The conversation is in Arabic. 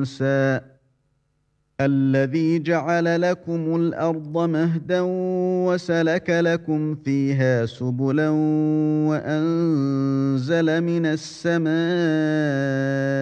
أنسى الذي جعل لكم الأرض مهدا وسلك لكم فيها سبلا وأنزل من السماء